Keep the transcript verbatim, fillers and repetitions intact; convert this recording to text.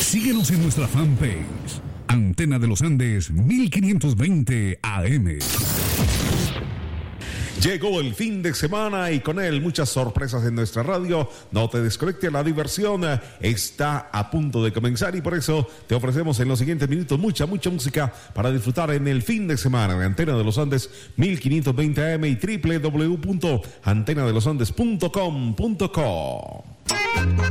Síguenos en nuestra fanpage, Antena de los Andes mil quinientos veinte A M. Llegó el fin de semana y con él muchas sorpresas en nuestra radio. No te desconectes, la diversión está a punto de comenzar y por eso te ofrecemos en los siguientes minutos mucha, mucha música para disfrutar en el fin de semana de Antena de los Andes mil quinientos veinte A M y doble u doble u doble u punto antena de los andes punto com punto co.